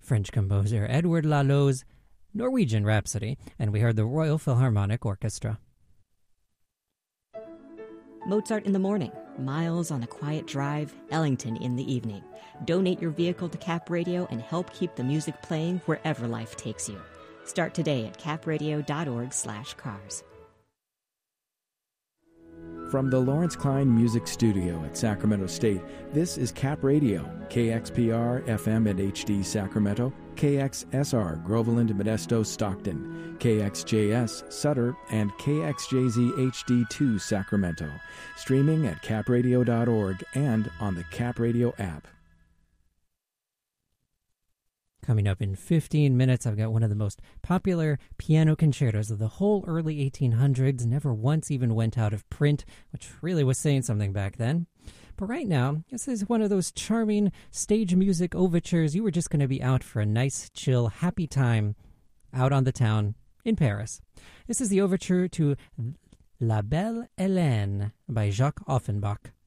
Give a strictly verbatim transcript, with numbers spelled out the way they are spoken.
French composer Edward Lalo's Norwegian Rhapsody, and we heard the Royal Philharmonic Orchestra. Mozart in the morning, Miles on a quiet drive, Ellington in the evening. Donate your vehicle to Cap Radio and help keep the music playing wherever life takes you. Start today at capradio.org slash cars. From the Lawrence Klein Music Studio at Sacramento State, this is Cap Radio, K X P R, F M and H D Sacramento, K X S R, Groveland, Modesto, Stockton, K X J S, Sutter, and K X J Z H D two, Sacramento. Streaming at cap radio dot org and on the Cap Radio app. Coming up in fifteen minutes, I've got one of the most popular piano concertos of the whole early eighteen hundreds, never once even went out of print, which really was saying something back then. But right now, this is one of those charming stage music overtures. You were just going to be out for a nice, chill, happy time out on the town in Paris. This is the overture to La Belle Hélène by Jacques Offenbach.